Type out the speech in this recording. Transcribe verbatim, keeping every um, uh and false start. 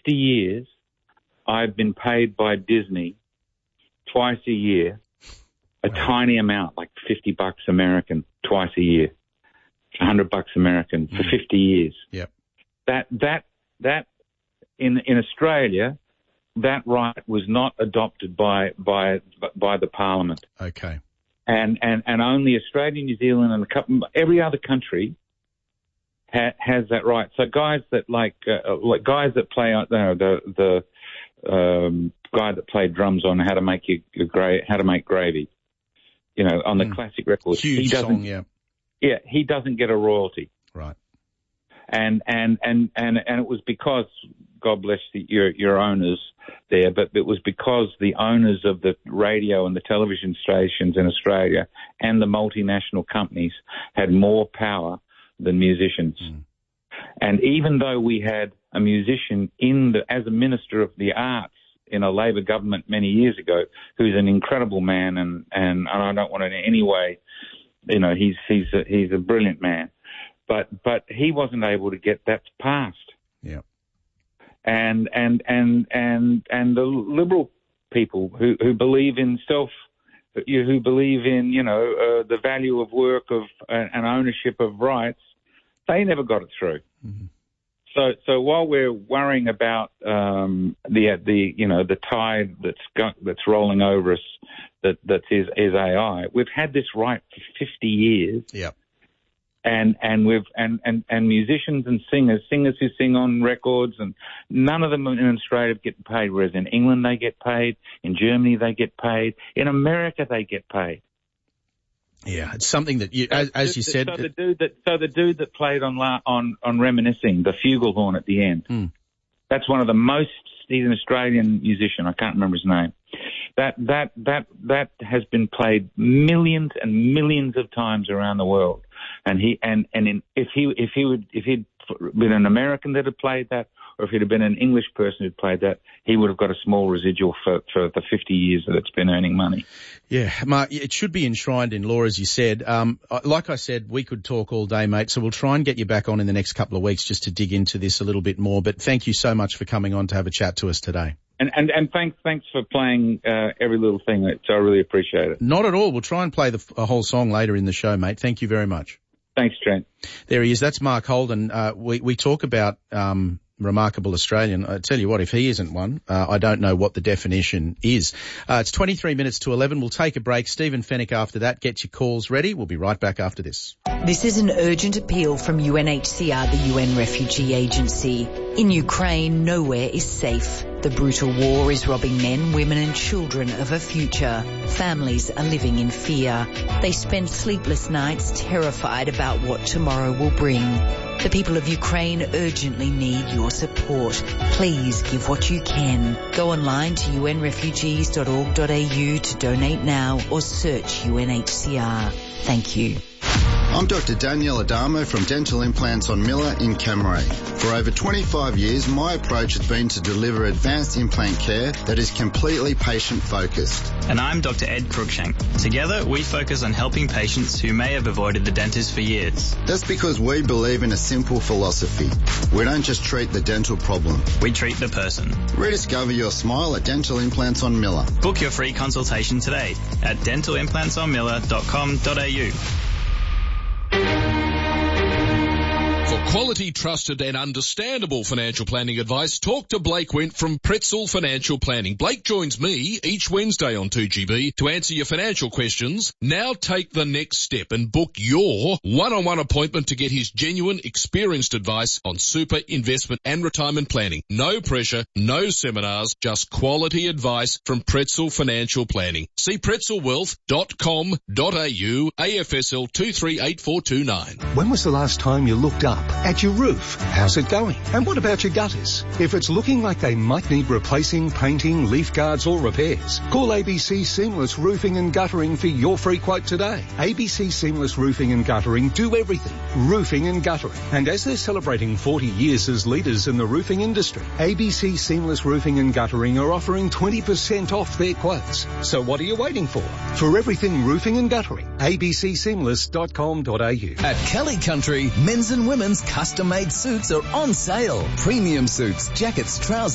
fifty years, I've been paid by Disney twice a year, a wow. tiny amount, like fifty bucks American, twice a year, one hundred bucks American for mm. fifty years. Yep. That, that, that, in, in Australia, that right was not adopted by, by, by the Parliament. Okay. And, and, and only Australia, New Zealand, and a couple, every other country ha, has that right. So guys that like, uh, like guys that play, uh, the, the, um, guy that played drums on How to Make Your, your gra- How to Make Gravy, you know, on the mm. classic records. Huge he doesn't, song, yeah. Yeah, he doesn't get a royalty. Right. And, and, and, and, and it was because, God bless the, your, your owners there, but it was because the owners of the radio and the television stations in Australia and the multinational companies had more power than musicians. Mm. And even though we had a musician in the, as a minister of the arts in a Labor government many years ago, who's an incredible man, and, and, and I don't want to in any way, you know, he's, he's a, he's a brilliant man, but, but he wasn't able to get that passed. Yeah. And, and, and, and, and the liberal people who, who believe in self, who believe in, you know, uh, the value of work of uh, and ownership of rights, they never got it through. Mm-hmm. So, so while we're worrying about um, the the you know the tide that's go, that's rolling over us, that that is is A I, we've had this right for fifty years. Yeah. And and we've and, and, and musicians and singers, singers who sing on records, and none of them in Australia get paid. Whereas in England they get paid, in Germany they get paid, in America they get paid. Yeah, it's something that you, as, as you said. So the dude that so the dude that played on on on Reminiscing, the flugelhorn at the end, mm. that's one of the most. He's an Australian musician. I can't remember his name. That that that that has been played millions and millions of times around the world. And he and and in, if he if he would if he'd been an American that had played that, or if he'd have been an English person who'd played that, he would have got a small residual for, for the fifty years that it's been earning money. Yeah, Mark, it should be enshrined in law, as you said. Um, like I said, we could talk all day, mate, so we'll try and get you back on in the next couple of weeks just to dig into this a little bit more. But thank you so much for coming on to have a chat to us today. And and, and thanks thanks for playing uh, every little thing. It's, I really appreciate it. Not at all. We'll try and play the a whole song later in the show, mate. Thank you very much. Thanks, Trent. There he is. That's Mark Holden. Uh, we, we talk about um, remarkable Australian. I tell you what, if he isn't one, uh, I don't know what the definition is. Uh, it's twenty-three minutes to eleven. We'll take a break. Stephen Fennick after that. Get your calls ready. We'll be right back after this. This is an urgent appeal from U N H C R, the U N Refugee Agency. In Ukraine, nowhere is safe. The brutal war is robbing men, women and children of a future. Families are living in fear. They spend sleepless nights terrified about what tomorrow will bring. The people of Ukraine urgently need your support. Please give what you can. Go online to u n refugees dot org dot a u to donate now or search U N H C R. Thank you. I'm Doctor Daniel Adamo from Dental Implants on Miller in Camray. For over twenty-five years, my approach has been to deliver advanced implant care that is completely patient-focused. And I'm Doctor Ed Cruikshank. Together, we focus on helping patients who may have avoided the dentist for years. That's because we believe in a simple philosophy. We don't just treat the dental problem. We treat the person. Rediscover your smile at Dental Implants on Miller. Book your free consultation today at dental implants on miller dot com dot a u. For quality, trusted and understandable financial planning advice, talk to Blake Wint from Pretzel Financial Planning. Blake joins me each Wednesday on two G B to answer your financial questions. Now take the next step and book your one-on-one appointment to get his genuine, experienced advice on super, investment and retirement planning. No pressure, no seminars, just quality advice from Pretzel Financial Planning. See pretzel wealth dot com dot a u, A F S L two three eight four two nine. When was the last time you looked up at your roof? How's it going? And what about your gutters? If it's looking like they might need replacing, painting, leaf guards or repairs, call A B C Seamless Roofing and Guttering for your free quote today. A B C Seamless Roofing and Guttering do everything. Roofing and guttering. And as they're celebrating forty years as leaders in the roofing industry, A B C Seamless Roofing and Guttering are offering twenty percent off their quotes. So what are you waiting for? For everything roofing and guttering, a b c seamless dot com dot a u. At Kelly Country, men's and women's custom-made suits are on sale. Premium suits, jackets, trousers,